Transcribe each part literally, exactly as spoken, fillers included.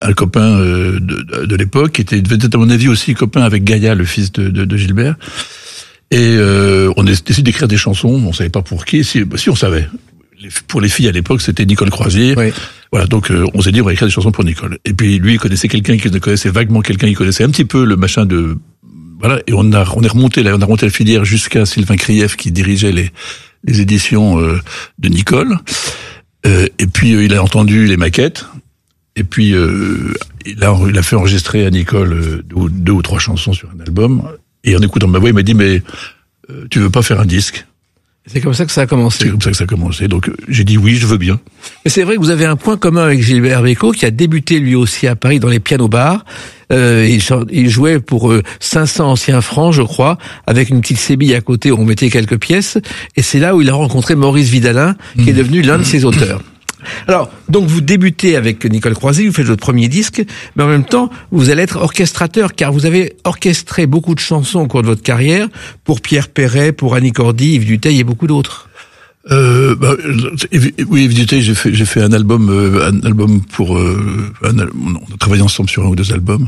un copain euh, de, de l'époque, qui était, devait être à mon avis aussi copain avec Gaïa, le fils de, de, de Gilbert. Et euh, on a décidé d'écrire des chansons, on savait pas pour qui, si, bah, si on savait. Les, pour les filles à l'époque, c'était Nicole Croisier. Oui. Voilà, donc euh, on s'est dit on va écrire des chansons pour Nicole. Et puis lui, il connaissait quelqu'un qui connaissait vaguement quelqu'un, il connaissait un petit peu le machin de... Voilà, et on a on est remonté là, on a remonté la filière jusqu'à Sylvain Krief qui dirigeait les les éditions euh, de Nicole. Euh, et puis euh, il a entendu les maquettes. Et puis euh, il a il a fait enregistrer à Nicole euh, deux, deux ou trois chansons sur un album. Et en écoutant ma voix, il m'a dit mais euh, tu veux pas faire un disque? C'est comme ça que ça a commencé. C'est comme ça que ça a commencé. Donc j'ai dit oui, je veux bien. Mais c'est vrai que vous avez un point commun avec Gilbert Bécaud, qui a débuté lui aussi à Paris dans les pianos-bars. Euh, il, il jouait pour euh, cinq cents anciens francs, je crois, avec une petite sébille à côté où on mettait quelques pièces. Et c'est là où il a rencontré Maurice Vidalin, qui mmh. est devenu l'un de ses auteurs. Alors, donc vous débutez avec Nicole Croisier, vous faites votre premier disque, mais en même temps, vous allez être orchestrateur, car vous avez orchestré beaucoup de chansons au cours de votre carrière, pour Pierre Perret, pour Annie Cordy, Yves Duteil et beaucoup d'autres. Euh, bah, oui, Yves Duteil, j'ai fait, j'ai fait un album, euh, un album pour, euh, un, on a travaillé ensemble sur un ou deux albums.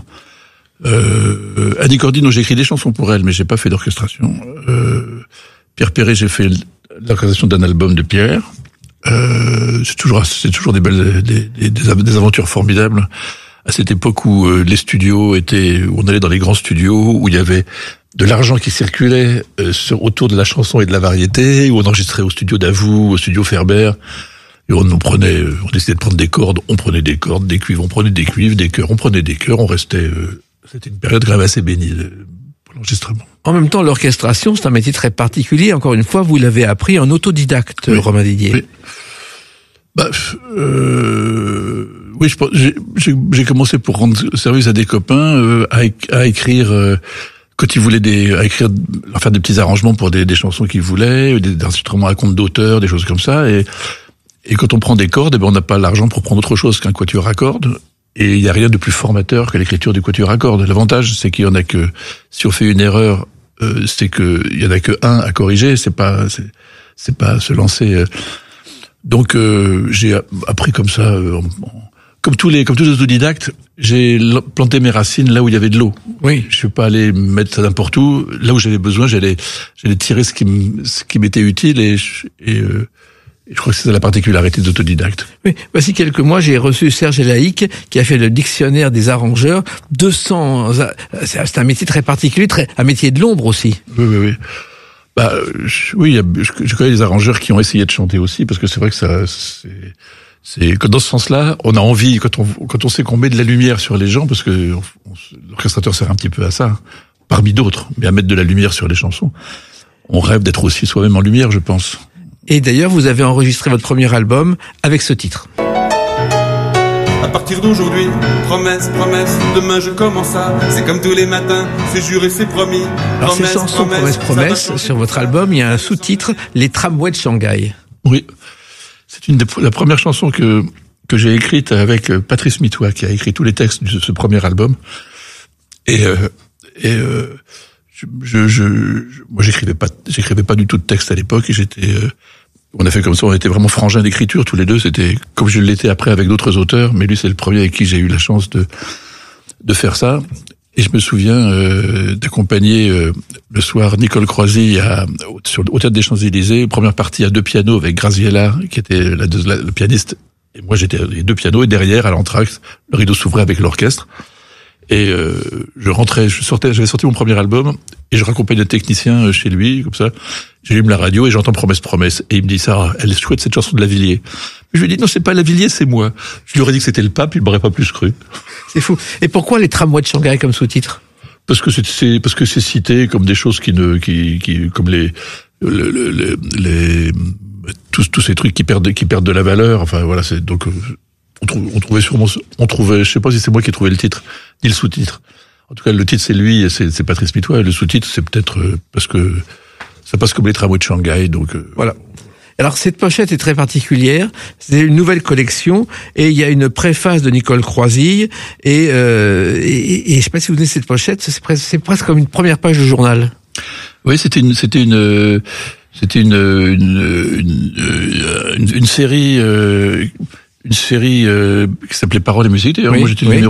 Euh, Annie Cordy, non, j'ai écrit des chansons pour elle, mais j'ai pas fait d'orchestration. Euh, Pierre Perret, j'ai fait l'orchestration d'un album de Pierre. Euh, c'est toujours, c'est toujours des belles, des, des, des aventures formidables. À cette époque où euh, les studios étaient, où on allait dans les grands studios, où il y avait de l'argent qui circulait euh, sur, autour de la chanson et de la variété, où on enregistrait au studio Davout, au studio Ferber, et on, on prenait, on décidait de prendre des cordes, on prenait des cordes, des cuivres, on prenait des cuivres, des chœurs, on prenait des chœurs, on restait. Euh, c'était une période grave assez bénie pour l'enregistrement. En même temps, l'orchestration, c'est un métier très particulier. Encore une fois, vous l'avez appris en autodidacte, oui. Romain Didier. Oui. Bah, euh, oui, je pense, j'ai, j'ai, j'ai commencé pour rendre service à des copains, euh, à, à écrire, euh, quand ils voulaient des, à écrire, à faire des petits arrangements pour des, des chansons qu'ils voulaient, des, des instruments à compte d'auteur, des choses comme ça, et, et quand on prend des cordes, eh ben, on n'a pas l'argent pour prendre autre chose qu'un quatuor à cordes, et il n'y a rien de plus formateur que l'écriture du quatuor à cordes. L'avantage, c'est qu'il y en a que, si on fait une erreur, euh, c'est que, il y en a que un à corriger, c'est pas, c'est, c'est pas se lancer, euh, Donc euh, j'ai appris comme ça, euh, comme tous les comme tous les autodidactes, j'ai planté mes racines là où il y avait de l'eau. Oui, je suis pas allé mettre ça n'importe où. Là où j'avais besoin, j'allais j'allais tirer ce qui m, ce qui m'était utile et et, euh, et je crois que c'est la particularité des autodidactes. Oui, voici quelques mois, j'ai reçu Serge Elaïc qui a fait le dictionnaire des arrangeurs. deux cents, c'est un métier très particulier, très un métier de l'ombre aussi. Oui, oui, oui. Bah je, oui, je, je connais des arrangeurs qui ont essayé de chanter aussi, parce que c'est vrai que ça, c'est, c'est que dans ce sens-là, on a envie quand on quand on sait qu'on met de la lumière sur les gens, parce que on, l'orchestrateur sert un petit peu à ça, parmi d'autres, mais à mettre de la lumière sur les chansons. On rêve d'être aussi soi-même en lumière, je pense. Et d'ailleurs, vous avez enregistré votre premier album avec ce titre. À partir d'aujourd'hui, promesse, promesse, demain je commence à, c'est comme tous les matins, c'est juré, c'est promis. Alors ces chansons promesse, promesse, promesse, sur votre album, il y a un sous-titre, Les tramways de Shanghai. Oui, c'est une des la première chanson que que j'ai écrite avec Patrice Mitois, qui a écrit tous les textes de ce premier album. Et euh, et euh, je, je, je moi j'écrivais pas j'écrivais pas du tout de texte à l'époque, et j'étais euh, on a fait comme ça, on était vraiment frangins d'écriture tous les deux. C'était comme je l'étais après avec d'autres auteurs, mais lui c'est le premier avec qui j'ai eu la chance de de faire ça. Et je me souviens euh, d'accompagner euh, le soir Nicole Croisier à, sur, au Théâtre des Champs-Élysées, première partie à deux pianos avec Graziella qui était la, la, le pianiste, et moi j'étais les deux pianos, et derrière à l'entracte le rideau s'ouvrait avec l'orchestre. Et euh, je rentrais, je sortais, j'avais sorti mon premier album et je raccompagnais le technicien chez lui, comme ça. J'allume la radio et j'entends Promesse, Promesse. Et il me dit ça, elle est chouette cette chanson de Lavilliers. Je lui ai dit non, c'est pas Lavilliers, c'est moi. Je lui aurais dit que c'était le pape, il m'aurait pas plus cru. C'est fou. Et pourquoi Les tramways de Shanghai comme sous-titre? Parce que c'est, c'est parce que c'est cité comme des choses qui ne, qui, qui, comme les, les, les, les tous, tous ces trucs qui perdent, qui perdent de la valeur. Enfin voilà, c'est donc. On, trou, on trouvait sûrement, on trouvait, je sais pas si c'est moi qui ai trouvé le titre, ni le sous-titre. En tout cas, le titre c'est lui, et c'est, c'est Patrice Mitois, et le sous-titre c'est peut-être euh, parce que ça passe comme Les tramways de Shanghai, donc euh, voilà. Alors cette pochette est très particulière, c'est une nouvelle collection, et il y a une préface de Nicole Croisier, et, euh, et, et je sais pas si vous connaissez cette pochette, c'est presque, c'est presque comme une première page de journal. Oui, c'était une, c'était une, c'était une, une, une, une, une série. Euh, une série euh, qui s'appelait Paroles et musique. D'ailleurs, oui, moi j'étais oui. numéro